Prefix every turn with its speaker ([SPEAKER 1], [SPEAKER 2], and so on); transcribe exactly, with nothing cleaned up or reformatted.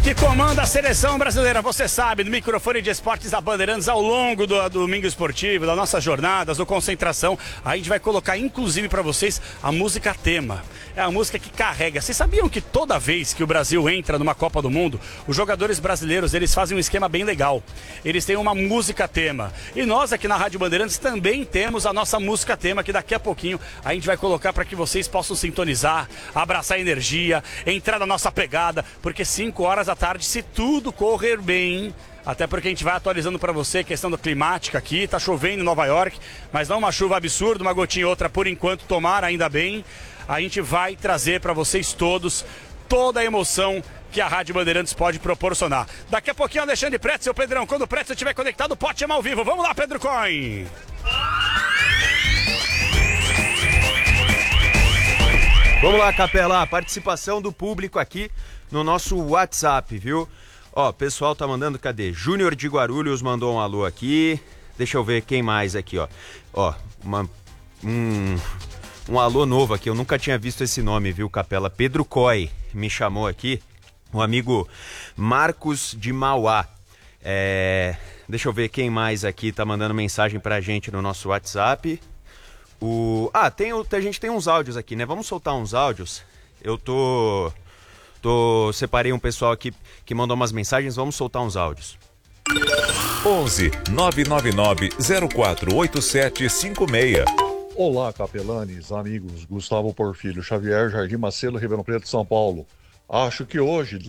[SPEAKER 1] que comanda a seleção brasileira, você sabe, do microfone de esportes da Bandeirantes ao longo do, do domingo esportivo, das nossas jornadas, do Concentração. A gente vai colocar, inclusive, para vocês a música tema. É a música que carrega. Vocês sabiam que toda vez que o Brasil entra numa Copa do Mundo, os jogadores brasileiros, eles fazem um esquema bem legal. Eles têm uma música tema. E nós aqui na Rádio Bandeirantes também temos a nossa música tema, que daqui a pouquinho a gente vai colocar para que vocês possam sintonizar, abraçar energia, entrar na nossa pegada, porque cinco horas da tarde, se tudo correr bem, até porque a gente vai atualizando para você a questão da climática aqui, tá chovendo em Nova York, mas não uma chuva absurda, uma gotinha ou outra por enquanto, tomara, ainda bem. A gente vai trazer para vocês todos toda a emoção que a Rádio Bandeirantes pode proporcionar. Daqui a pouquinho, Alexandre Pretzel, Pedrão, quando o Pretzel estiver conectado, pode chamar ao vivo. Vamos lá, Pedro Coin!
[SPEAKER 2] Vamos lá, Capela, a participação do público aqui no nosso WhatsApp, viu? Ó, o pessoal tá mandando, cadê? Júnior de Guarulhos mandou um alô aqui. Deixa eu ver quem mais aqui, ó. Ó, uma, um, um alô novo aqui, eu nunca tinha visto esse nome, viu, Capela? Pedro Coy me chamou aqui. O amigo Marcos de Mauá. É, deixa eu ver quem mais aqui tá mandando mensagem pra gente no nosso WhatsApp. O... Ah, tem, a gente tem uns áudios aqui, né? Vamos soltar uns áudios. Eu tô... tô... Separei um pessoal aqui que mandou umas mensagens. Vamos soltar uns áudios.
[SPEAKER 3] onze nove nove nove zero quatro oito sete cinco seis.
[SPEAKER 4] Olá, capelanes, amigos. Gustavo Porfírio Xavier, Jardim Macelo, Ribeirão Preto, São Paulo. Acho que hoje